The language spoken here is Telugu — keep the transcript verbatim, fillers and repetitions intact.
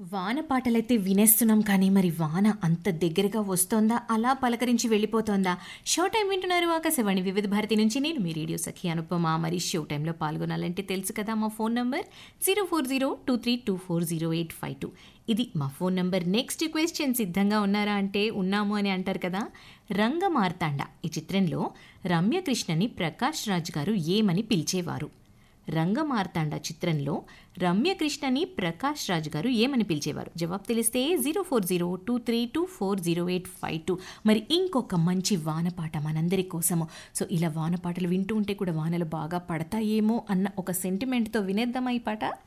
వాన పాటలైతే వినేస్తున్నాం కానీ మరి వాన అంత దగ్గరగా వస్తోందా, అలా పలకరించి వెళ్ళిపోతోందా? షో టైం వింటున్నారు ఆకాశవాణి వివిధ భారతి నుంచి. నేను మీ రేడియో సఖి అనుపమ. మరి షో టైంలో పాల్గొనాలంటే తెలుసు కదా, మా phone number zero four zero two three two four zero eight five two ఇది మా ఫోన్ నంబర్. నెక్స్ట్ క్వశ్చన్ సిద్ధంగా ఉన్నారా అంటే ఉన్నాము అని అంటారు కదా. రంగమార్తాండ ఈ చిత్రంలో రమ్యకృష్ణని ప్రకాష్ రాజ్ గారు ఏమని పిలిచేవారు? రంగమార్తాండ చిత్రంలో రమ్యకృష్ణని ప్రకాష్ రాజ్ గారు ఏమని పిలిచేవారు? జవాబు తెలిస్తే zero four zero two three two four zero eight five two మరి ఇంకొక మంచి వానపాట మనందరి కోసము. సో ఇలా వానపాటలు వింటూ ఉంటే కూడా వానలు బాగా పడతాయేమో అన్న ఒక సెంటిమెంట్తో వినేద్దామా ఈ పాట.